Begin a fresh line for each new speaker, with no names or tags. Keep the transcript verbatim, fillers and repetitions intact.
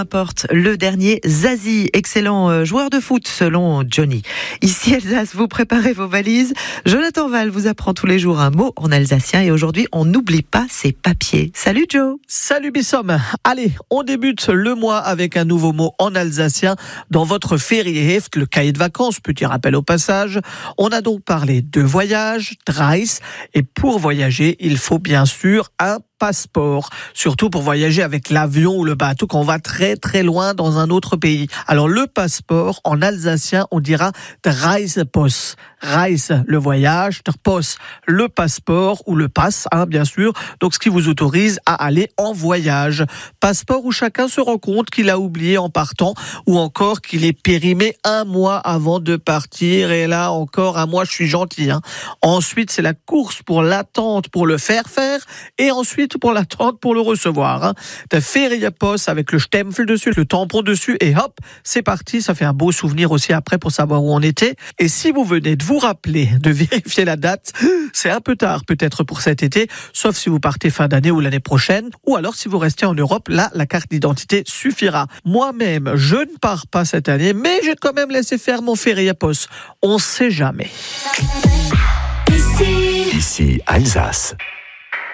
rapporte le dernier Zazie, excellent joueur de foot selon Johnny. Ici Alsace, vous préparez vos valises. Jonathan Val vous apprend tous les jours un mot en alsacien et aujourd'hui on n'oublie pas ses papiers. Salut Joe.
Salut Bissom. Allez, on débute le mois avec un nouveau mot en alsacien dans votre Ferieheft, le cahier de vacances, petit rappel au passage. On a donc parlé de voyage, Dreis, et pour voyager, il faut bien sûr un passeport, surtout pour voyager avec l'avion ou le bateau quand on va très très loin dans un autre pays. Alors le passeport, en alsacien, on dira Reisepass. Reise, le voyage, Pass, le passeport ou le pass, hein, bien sûr. Donc ce qui vous autorise à aller en voyage. Passeport où chacun se rend compte qu'il a oublié en partant ou encore qu'il est périmé un mois avant de partir. Et là encore, un mois, je suis gentil. Hein. Ensuite, c'est la course pour l'attente pour le faire faire et ensuite pour l'attendre pour le recevoir. Hein. T'as Feriapost avec le Stempel dessus, le tampon dessus et hop, c'est parti. Ça fait un beau souvenir aussi après pour savoir où on était. Et si vous venez de vous rappeler de vérifier la date, c'est un peu tard peut-être pour cet été, sauf si vous partez fin d'année ou l'année prochaine, ou alors si vous restez en Europe, là la carte d'identité suffira. Moi-même, je ne pars pas cette année, mais j'ai quand même laissé faire mon Feriapost. On sait jamais.
Ici, Ici Alsace.